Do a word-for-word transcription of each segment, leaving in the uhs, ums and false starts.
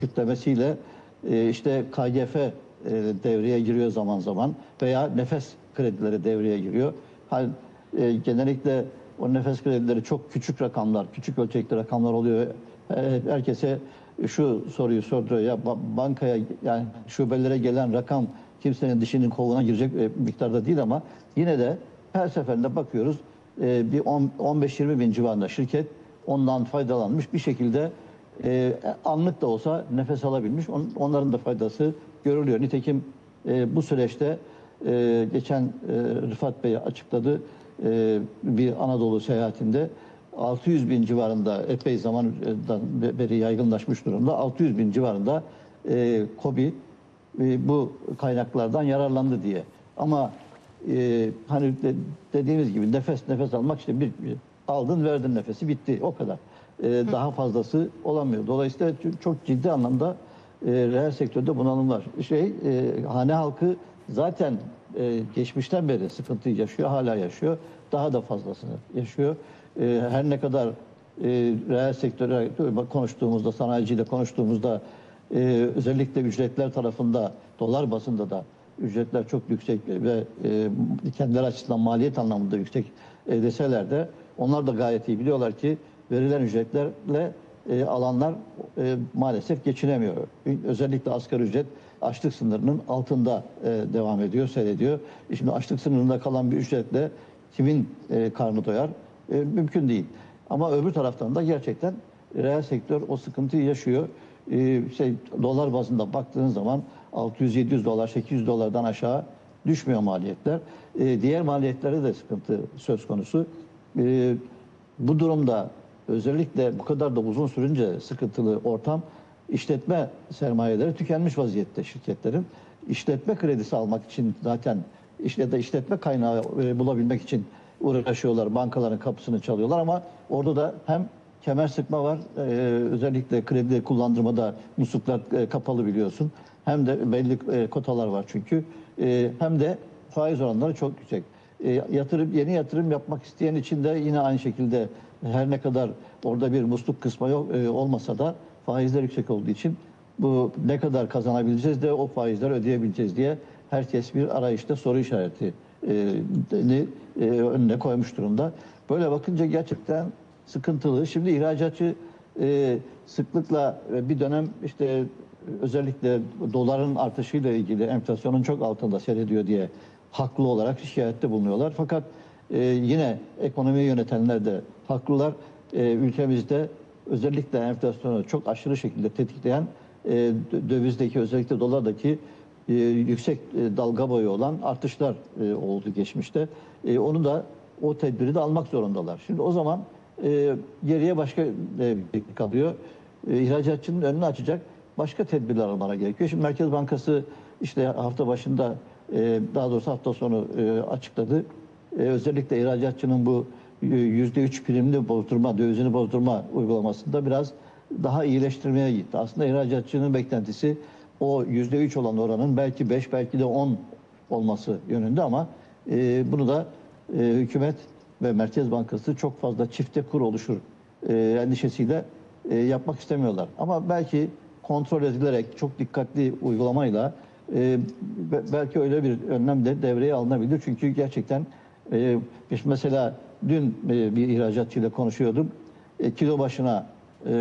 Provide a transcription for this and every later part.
kütlemesiyle e, işte K G F e, devreye giriyor zaman zaman veya nefes kredileri devreye giriyor. Hal, e, genellikle o nefes kredileri çok küçük rakamlar, küçük ölçekli rakamlar oluyor. E, herkese şu soruyu sorduruyor ya bankaya yani şubelere gelen rakam kimsenin dişinin kovuğuna girecek e, miktarda değil ama yine de her seferinde bakıyoruz e, bir on beş yirmi bin civarında şirket ondan faydalanmış bir şekilde e, anlık da olsa nefes alabilmiş. On, onların da faydası görülüyor. Nitekim e, bu süreçte e, geçen e, Rıfat Bey açıkladı e, bir Anadolu seyahatinde altı yüz bin civarında epey zamandan beri yaygınlaşmış durumda. altı yüz bin civarında e, KOBİ e, bu kaynaklardan yararlandı diye. Ama e, hani de, dediğimiz gibi nefes nefes almak işte bir, bir aldın verdin nefesi bitti o kadar. E, daha fazlası olamıyor. Dolayısıyla çok ciddi anlamda e, reel sektörde bunalım var. Şey e, hane halkı zaten e, geçmişten beri sıkıntı yaşıyor, hala yaşıyor. Daha da fazlasını yaşıyor. E, her ne kadar e, reel sektöre konuştuğumuzda, sanayiciyle konuştuğumuzda e, özellikle ücretler tarafında, dolar bazında da ücretler çok yüksek ve e, kendileri açısından maliyet anlamında yüksek e, deseler de onlar da gayet iyi biliyorlar ki verilen ücretlerle e, alanlar e, maalesef geçinemiyor. Özellikle asgari ücret açlık sınırının altında e, devam ediyor, seyrediyor. E şimdi açlık sınırında kalan bir ücretle kimin e, karnı doyar? E, mümkün değil. Ama öbür taraftan da gerçekten reel sektör o sıkıntıyı yaşıyor. E, şey, dolar bazında baktığın zaman altı yüz yedi yüz dolar, sekiz yüz dolardan aşağı düşmüyor maliyetler. E, diğer maliyetlerde de sıkıntı söz konusu. E, bu durumda özellikle bu kadar da uzun sürünce sıkıntılı ortam, işletme sermayeleri tükenmiş vaziyette şirketlerin. İşletme kredisi almak için zaten işte de işletme kaynağı e, bulabilmek için uğraşıyorlar. Bankaların kapısını çalıyorlar ama orada da hem kemer sıkma var. E, özellikle kredi kullandırmada musluklar e, kapalı biliyorsun. Hem de belli e, kotalar var çünkü. E, hem de faiz oranları çok yüksek. E, yatırım yeni yatırım yapmak isteyen için de yine aynı şekilde her ne kadar orada bir musluk kısmı yok e, olmasa da faizler yüksek olduğu için bu ne kadar kazanabileceğiz de o faizler ödeyebileceğiz diye herkes bir arayışta soru işareti e, e, önüne koymuş durumda. Böyle bakınca gerçekten sıkıntılı. Şimdi ihracatçı e, sıklıkla bir dönem işte özellikle doların artışıyla ilgili enflasyonun çok altında seyrediyor diye haklı olarak şikayette bulunuyorlar. Fakat e, yine ekonomiyi yönetenler de haklılar. E, ülkemizde özellikle enflasyonu çok aşırı şekilde tetikleyen e, dövizdeki özellikle dolardaki e, yüksek e, dalga boyu olan artışlar e, oldu geçmişte. E, onu da o tedbiri de almak zorundalar. Şimdi o zaman e, geriye başka e, kalıyor. E, ihracatçının önünü açacak başka tedbirler almana gerekiyor. Şimdi Merkez Bankası işte hafta başında e, daha doğrusu hafta sonu e, açıkladı. E, özellikle ihracatçının bu yüzde üç primli bozdurma, dövizini bozdurma uygulamasında biraz daha iyileştirmeye gitti. Aslında ihracatçının beklentisi o yüzde üç olan oranın belki beş belki de on olması yönünde ama e, bunu da e, hükümet ve Merkez Bankası çok fazla çifte kur oluşur e, endişesiyle e, yapmak istemiyorlar. Ama belki kontrol edilerek çok dikkatli uygulamayla e, belki öyle bir önlem de devreye alınabilir. Çünkü gerçekten e, mesela dün e, bir ihracatçıyla konuşuyordum. E, kilo başına e,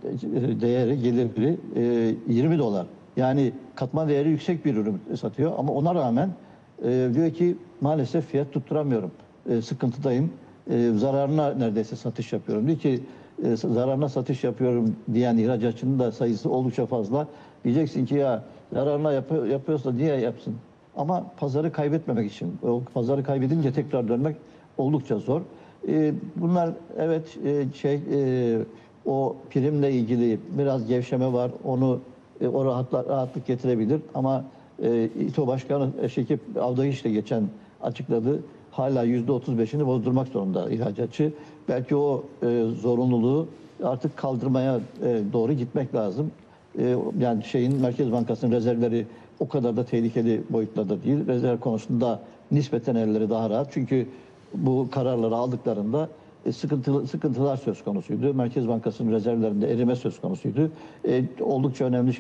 değeri, geliri e, yirmi dolar. Yani katma değeri yüksek bir ürün satıyor ama ona rağmen e, diyor ki maalesef fiyat tutturamıyorum. E, sıkıntıdayım. E, zararına neredeyse satış yapıyorum. Diyor ki e, zararına satış yapıyorum diyen ihracatçının da sayısı oldukça fazla. Diyeceksin ki ya zararına yap yapıyorsa niye yapsın? Ama pazarı kaybetmemek için. O pazarı kaybedince tekrar dönmek oldukça zor. E, bunlar evet e, şey e, o primle ilgili biraz gevşeme var. Onu e, o rahatla, rahatlık getirebilir ama e, İTO Başkanı Şekip Avdahiç de geçen açıkladı. Hala yüzde otuz beşini bozdurmak zorunda ihracatçı. Belki o e, zorunluluğu artık kaldırmaya e, doğru gitmek lazım. E, yani şeyin Merkez Bankası'nın rezervleri o kadar da tehlikeli boyutlarda değil. Rezerv konusunda nispeten elleri daha rahat. Çünkü bu kararları aldıklarında e, sıkıntılı sıkıntılar söz konusuydu. Merkez Bankası'nın rezervlerinde erime söz konusuydu. E, oldukça önemli